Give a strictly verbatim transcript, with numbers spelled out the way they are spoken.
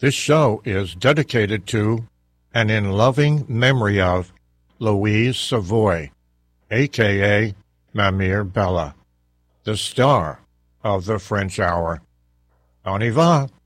This show is dedicated to and in loving memory of Louise Savoy, a k a. Mamire Bella, the star of the French Hour. On y va!